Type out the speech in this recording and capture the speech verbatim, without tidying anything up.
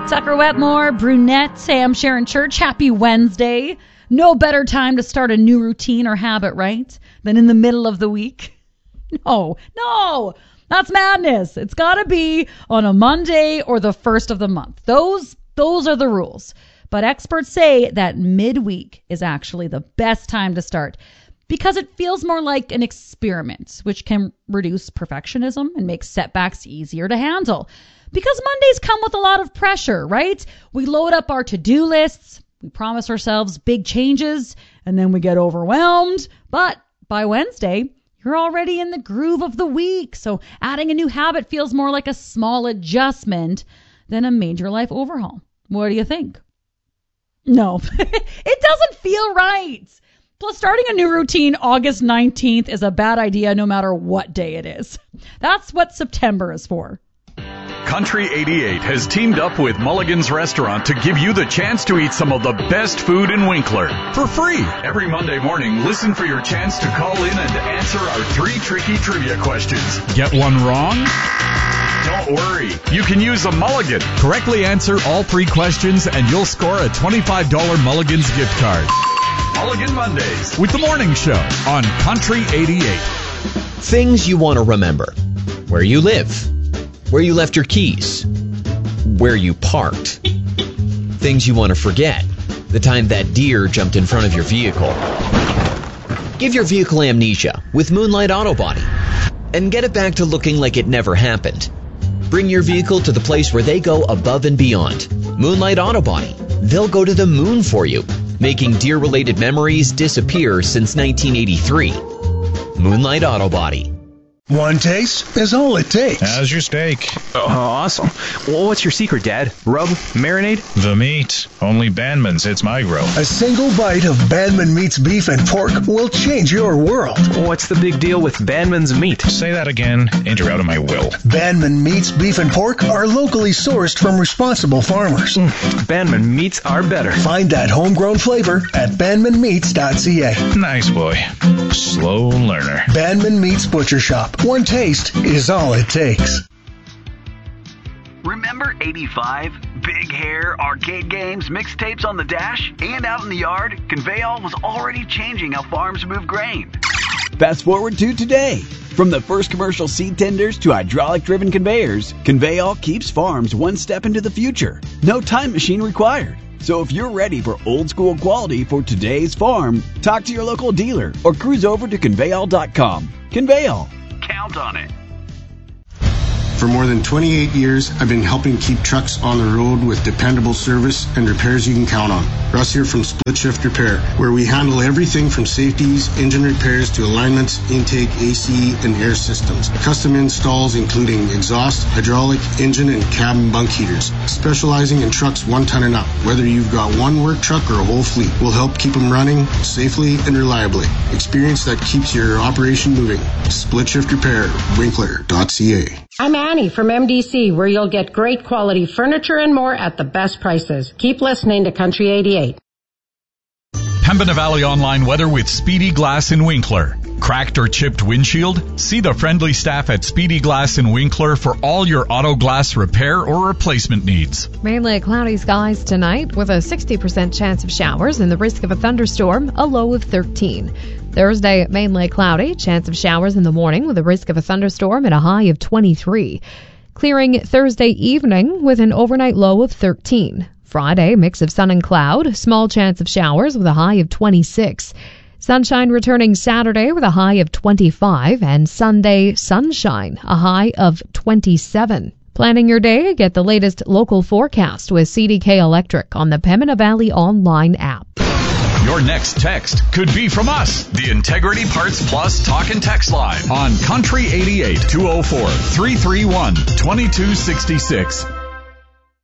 Tucker Wetmore, Brunette, Sam Sharon Church. Happy Wednesday. No better time to start a new routine or habit, right, than in the middle of the week. No, no, that's madness. It's got to be on a Monday or the first of the month. Those, those are the rules. But experts say that midweek is actually the best time to start because it feels more like an experiment, which can reduce perfectionism and make setbacks easier to handle. Because Mondays come with a lot of pressure, right? We load up our to-do lists, we promise ourselves big changes, and then we get overwhelmed. But by Wednesday, you're already in the groove of the week. So adding a new habit feels more like a small adjustment than a major life overhaul. What do you think? No, it doesn't feel right. Plus, starting a new routine August nineteenth is a bad idea no matter what day it is. That's what September is for. Country eighty-eight has teamed up with Mulligan's Restaurant to give you the chance to eat some of the best food in Winkler for free. Every Monday morning, listen for your chance to call in and answer our three tricky trivia questions. Get one wrong? Don't worry. You can use a Mulligan. Correctly answer all three questions and you'll score a twenty-five dollars Mulligan's gift card. Mulligan Mondays with the morning show on Country eighty-eight. Things you want to remember. Where you live. Where you left your keys. Where you parked. Things you want to forget. The time that deer jumped in front of your vehicle. Give your vehicle amnesia with Moonlight Auto Body and get it back to looking like it never happened. Bring your vehicle to the place where they go above and beyond. Moonlight Auto Body. They'll go to the moon for you, making deer-related memories disappear since nineteen eighty-three. Moonlight Auto Body. One taste is all it takes. How's your steak? Oh, awesome. Well, what's your secret, Dad? Rub? Marinade? The meat. Only Bandman's hits my grill. A single bite of Bandman Meat's beef and pork will change your world. What's the big deal with Bandman's meat? Say that again, and you're out of my will. Bandman Meat's beef and pork are locally sourced from responsible farmers. Mm, Bandman Meats are better. Find that homegrown flavor at bandman meats dot c a. Nice boy. Slow learner. Bandman Meats Butcher Shop. One taste is all it takes. Remember eighty-five? Big hair, arcade games, mixtapes on the dash, and out in the yard? Conveyall was already changing how farms move grain. Fast forward to today. From the first commercial seed tenders to hydraulic-driven conveyors, Conveyall keeps farms one step into the future. No time machine required. So if you're ready for old-school quality for today's farm, talk to your local dealer or cruise over to conveyall dot com. Conveyall. Count on it. For more than twenty-eight years, I've been helping keep trucks on the road with dependable service and repairs you can count on. Russ here from Split Shift Repair, where we handle everything from safeties, engine repairs to alignments, intake, A C, and air systems. Custom installs including exhaust, hydraulic, engine, and cabin bunk heaters. Specializing in trucks one ton and up. Whether you've got one work truck or a whole fleet, we'll help keep them running safely and reliably. Experience that keeps your operation moving. Split Shift Repair, winkler dot c a. I'm Annie from M D C, where you'll get great quality furniture and more at the best prices. Keep listening to Country eighty-eight. Pembina Valley Online weather with Speedy Glass in Winkler. Cracked or chipped windshield? See the friendly staff at Speedy Glass in Winkler for all your auto glass repair or replacement needs. Mainly cloudy skies tonight with a sixty percent chance of showers and the risk of a thunderstorm, a low of thirteen. Thursday, mainly cloudy, chance of showers in the morning with a risk of a thunderstorm and a high of twenty-three. Clearing Thursday evening with an overnight low of thirteen. Friday, mix of sun and cloud, small chance of showers with a high of twenty-six. Sunshine returning Saturday with a high of twenty-five, and Sunday, sunshine, a high of twenty-seven. Planning your day, get the latest local forecast with C D K Electric on the Pembina Valley Online app. Your next text could be from us, the Integrity Parts Plus Talk and Text Line on Country eighty-eight, two oh four, three three one, two two six six.